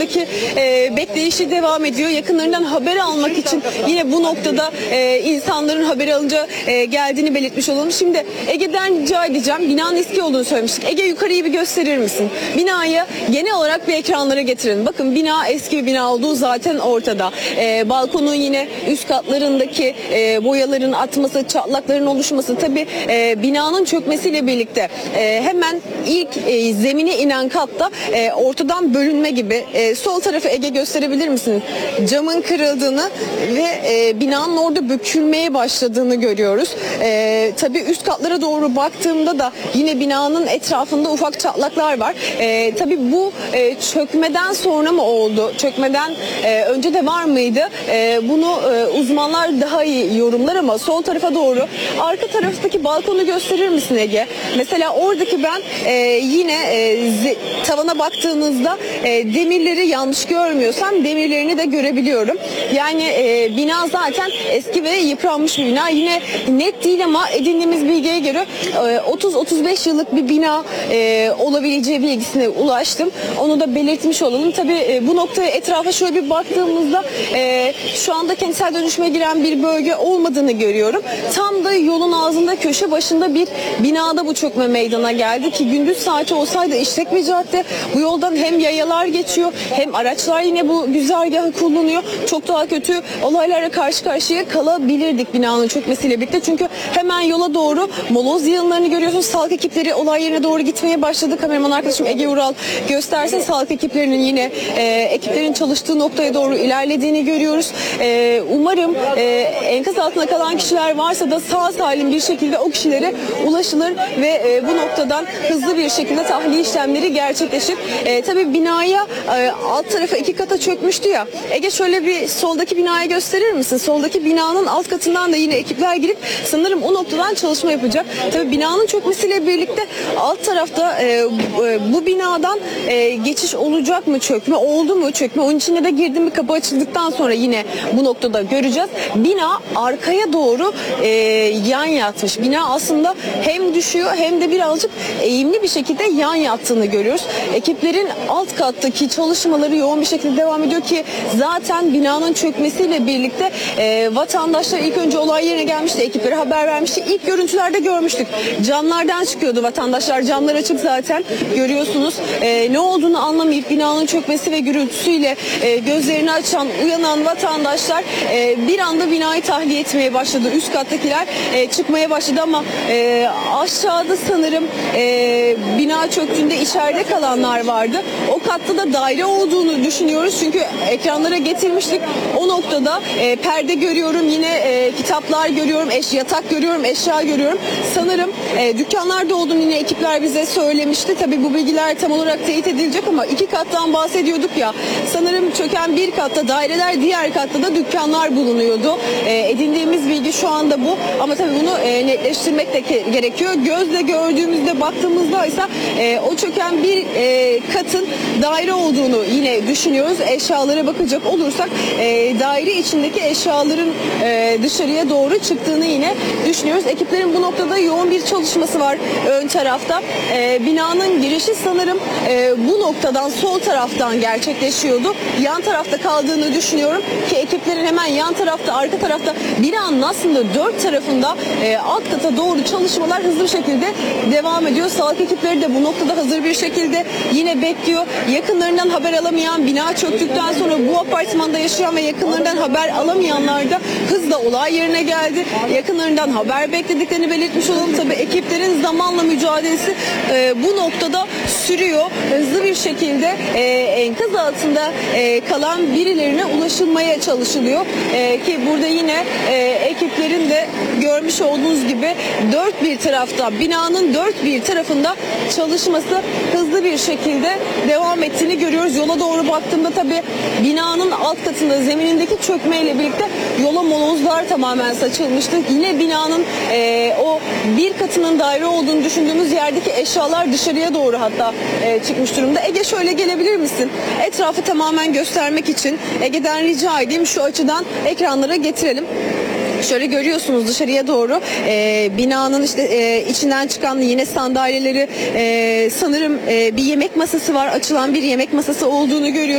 oradaki bekleyişi devam ediyor. Yakınlarından haber almak için yine bu noktada insanların haber alınca geldiğini belirtmiş olalım. Şimdi Ege'den rica edeceğim. Binanın eski olduğunu söylemiştik. Ege, yukarıyı bir gösterir misin? Binayı genel olarak bir ekranlara getirelim. Bakın, bina eski bir bina olduğu zaten ortada. Balkonun yine üst katlarındaki boyaların atması, çatlakların oluşması, tabii binanın çökmesiyle birlikte hemen ilk zemine inen katta ortadan bölünme gibi. Sol tarafı Ege gösterebilir misin? Camın kırıldığını ve binanın orada bükülmeye başladığını görüyoruz. Tabii üst katlara doğru baktığımda da yine binanın etrafında ufak çatlaklar var. Tabii bu çökmeden sonra mı oldu? Çökmeden önce de var mıydı? Bunu uzmanlar daha iyi yorumlar ama sol tarafa doğru arka taraftaki balkonu gösterir misin Ege? Mesela oradaki ben yine tavana baktığınızda demirleri, yanlış görmüyorsam demirlerini de görebiliyorum. Yani bina zaten eski ve yıpranmış bir bina. Yine net değil ama edindiğimiz bilgiye göre 30-35 yıllık bir bina olabileceği bilgisine ulaştım. Onu da belirtmiş olalım. Tabii bu noktaya, etrafa şöyle bir baktığımızda şu anda kentsel dönüşüme giren bir bölge olmadığını görüyorum. Tam da yolun ağzında, köşe başında bir binada bu çökme meydana geldi ki gündüz saati olsaydı işlek bir cadde. Bu yoldan hem yayalar geçiyor hem araçlar yine bu güzergahı kullanıyor. Çok daha kötü olaylarla karşı karşıya kalabilirdik binanın çökmesiyle birlikte. Çünkü hemen yola doğru moloz yığınlarını görüyorsunuz. Sağlık ekipleri olay yerine doğru gitmeye başladı. Kameraman arkadaşım Ege Ural göstersin. Sağlık ekiplerinin yine ekiplerin çalıştığı noktaya doğru ilerlediğini görüyoruz. Umarım enkaz altında kalan kişiler varsa da sağ salim bir şekilde o kişilere ulaşılır ve bu noktadan hızlı bir şekilde tahliye işlemleri gerçekleşir. Tabii binaya alt tarafa 2 kata çökmüştü ya. Ege, şöyle bir soldaki binayı gösterir misin? Soldaki binanın alt katından da yine ekipler girip sanırım o noktadan çalışma yapacak. Tabii binanın çökmesiyle birlikte alt tarafta bu binadan geçiş olacak mı? Çökme oldu mu? Çökme. Onun içine de girdim, bir kapı açıldıktan sonra yine bu noktada göreceğiz. Bina arkaya doğru yan yatmış. Bina aslında hem düşüyor hem de birazcık eğimli bir şekilde yan yattığını görüyoruz. Ekiplerin alt kattaki çalışmaları yoğun bir şekilde devam ediyor ki zaten binanın çökmesiyle birlikte vatandaşlar ilk önce olay yerine gelmişti. Ekiplere haber vermişti. İlk görüntülerde görmüştük. Camlardan çıkıyordu vatandaşlar. Camlar açık zaten. Görüyorsunuz. Ne olduğunu anlamayıp binanın çökmesi ve gürültüsüyle gözlerini açan, uyanan vatandaşlar bir anda binayı tahliye etmeye başladı. Üst kattakiler çıkmaya başladı ama aşağıda sanırım bina çöktüğünde içeride kalanlar vardı. O katta da daire olduğunu düşünüyoruz. Çünkü ekranlara getirmiştik. O noktada perde görüyorum. Yine kitaplar görüyorum. Yatak görüyorum. Eşya görüyorum. Sanırım dükkanlarda olduğunu yine ekipler bize söylemişti. Tabii bu bilgiler tam olarak teyit edilecek ama 2 kattan bahsediyorduk ya. Sanırım çöken bir katta daireler, diğer katta da dükkanlar bulunuyordu. Edindiğimiz bilgi şu anda bu. Ama tabii bunu netleştirmek de gerekiyor. Gözle gördüğümüzde, baktığımızda ise o çöken bir katın daire olduğunu yine düşünüyoruz. Eşyalara bakacak olursak daire içindeki eşyaların dışarıya doğru çıktığını yine düşünüyoruz. Ekiplerin bu noktada yoğun bir çalışması var ön tarafta. Binanın girişi sanırım bu noktadan, sol taraftan gerçekleşiyordu. Yan tarafta kaldığını düşünüyorum ki ekiplerin hemen yan tarafta, arka tarafta binanın aslında 4 tarafında alt kata doğru çalışmalar hızlı bir şekilde devam ediyor. Sağlık ekipleri de bu noktada hazır bir şekilde yine bekliyor. Yakınlarından haber alamayan, bina çöktükten sonra bu apartmanda yaşayan ve yakınlarından haber alamayanlar da hızla olay yerine geldi. Yakınlarından haber beklediklerini belirtmiş olalım. Tabii ekiplerin zamanla mücadelesi bu noktada sürüyor. Hızlı bir şekilde enkaz altında kalan birilerine ulaşılmaya çalışılıyor. Ki burada yine ekiplerin de görmüş olduğunuz gibi dört bir tarafta, binanın dört bir tarafında çalışması hızlı bir şekilde devam ettiğini görüyoruz. Yola doğru baktığımda tabii binanın alt katında, zeminindeki çökmeyle birlikte yola molozlar tamamen saçılmıştı. Yine binanın o bir katının daire olduğunu düşündüğümüz yerdeki eşyalar dışarıya doğru hatta çıkmış durumda. Ege, şöyle gelebilir misin? Etrafı tamamen göstermek için Ege'den rica edeyim, şu açıdan ekranlara getirelim. Şöyle görüyorsunuz dışarıya doğru binanın işte içinden çıkan yine sandalyeleri, sanırım bir yemek masası var, açılan bir yemek masası olduğunu görüyoruz.